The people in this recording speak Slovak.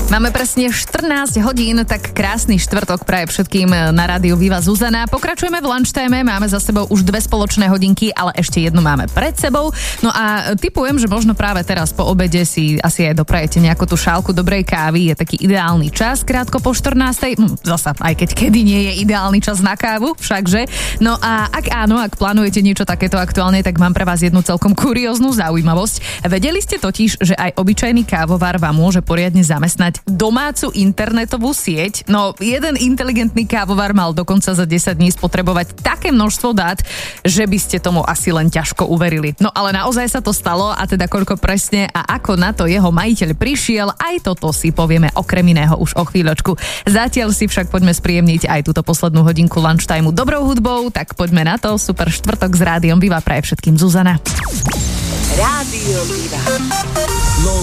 Máme presne 14 hodín, tak krásny štvrtok praje všetkým na rádiu Viva Zuzana. Pokračujeme v lunchtime, máme za sebou už 2 spoločné hodinky, ale ešte jednu máme pred sebou. No a tipujem, že možno práve teraz po obede si asi aj doprajete nejakú tú šálku dobrej kávy, je taký ideálny čas, krátko po 14. Zasa, aj keď kedy nie je ideálny čas na kávu, všakže. No a ak áno, ak plánujete niečo takéto aktuálne, tak mám pre vás jednu celkom kurióznu zaujímavosť. Vedeli ste totiž, že aj obyčajný kávovar vám môže poriadne zamestnať domácu internetovú sieť? No, jeden inteligentný kávovar mal dokonca za 10 dní spotrebovať také množstvo dát, že by ste tomu asi len ťažko uverili. No ale naozaj sa to stalo a teda koľko presne a ako na to jeho majiteľ prišiel, aj toto si povieme okrem iného už o chvíľočku. Zatiaľ si však poďme spríjemniť aj túto poslednú hodinku lunchtimeu dobrou hudbou, tak poďme na to. Super štvrtok s rádiom Viva praje všetkým Zuzana. Rádio Viva.